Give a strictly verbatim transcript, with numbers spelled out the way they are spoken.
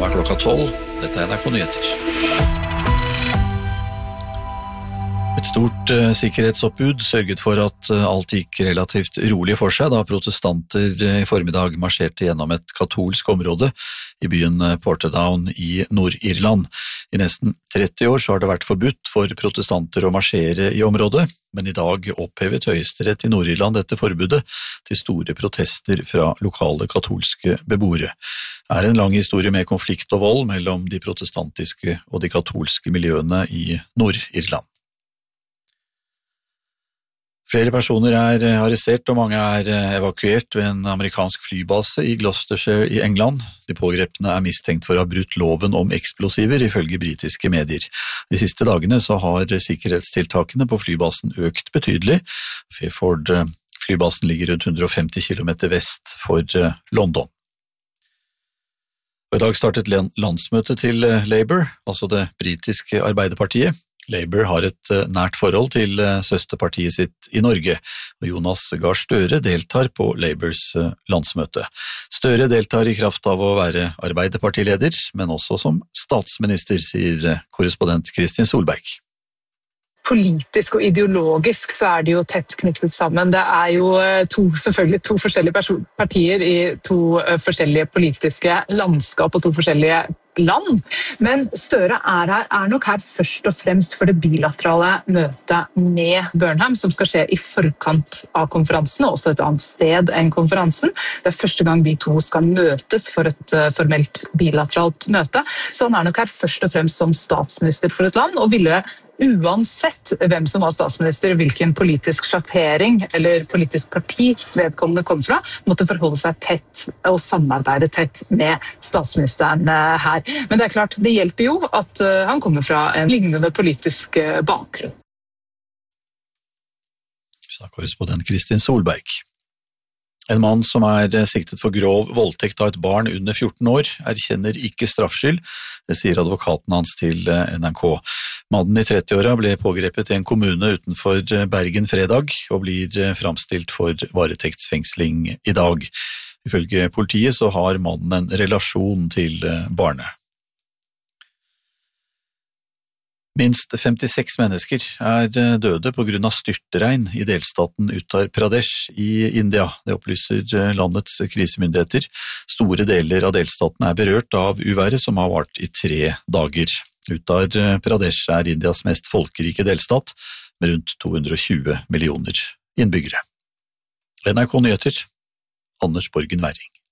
Nå er klokka tolv. Dette er N R K Nyheter. Et stort uh, sikkerhetsoppbud sørget for at uh, alt gikk relativt rolig for seg da protestanter uh, i formiddag marsjerte gjennom et katolsk område i byen Portadown i Nord-Irland. I nesten tretti år så har det vært forbudt for protestanter å marsjere i området, men i dag opphevet Høyesterett i Nord-Irland dette forbudet til store protester fra lokale katolske beboere. Det er en lang historie med konflikt og vold mellom de protestantiske og de katolske miljøene i Nord-Irland. Flere personer er arrestert og mange er evakuert ved en amerikansk flybase i Gloucestershire i England. De pågrepne er mistenkt for å ha brutt loven om eksplosiver ifølge britiske medier. De siste dagene så har sikkerhetstiltakene på flybasen økt betydelig. Fairford flybasen ligger rundt hundre og femti kilometer vest for London. Og i dag startet landsmøtet til Labour, altså det britiske Arbeiderpartiet. Labour har et nært forhold til søsterpartiet sitt i Norge, og Jonas Gahr Støre deltar på Labours landsmøte. Støre deltar i kraft av å være Arbeiderpartileder, men også som statsminister, sier korrespondent Kristin Solberg. Politisk og ideologisk så er de jo tett knyttet sammen. Det er jo to, selvfølgelig to forskjellige partier i to forskjellige politiske landskap og to forskjellige land. Men Støre er, her, er nok her først og fremst for det bilaterale møtet med Burnham, som skal skje i forkant av konferansen, og også et annet sted enn konferansen. Det er første gang de to skal møtes for et uh, formelt bilateralt møte. Så han er nok her først og fremst som statsminister for et land, og ville uansett hvem som var statsminister, hvilken politisk sjattering eller politisk parti vedkommende kom fra, måtte forholde seg tett og samarbeide tett med statsministeren her. Men det er klart, det hjelper jo at han kommer fra en lignende politisk bakgrunn. Sa korrespondent Kristin Solberg. En mann som er siktet for grov voldtekt av et barn under fjorten år, erkjenner ikke straffskyld, det sier advokaten hans til N R K. Mannen i trettiåra ble pågrepet i en kommune utenfor Bergen fredag, og blir framstilt for varetektsfengsling i dag. Ifølge politiet så har mannen en relasjon til barnet. Minst femtiseks mennesker er døde på grunn av styrtregn i delstaten Uttar Pradesh i India. Det opplyser landets krisemyndigheter. Store deler av delstaten er berørt av uværet som har vart i tre dager. Uttar Pradesh er Indias mest folkerike delstat, med rundt to hundre og tjue millioner innbyggere. N R K Nyheter, Anders Borgen Werring.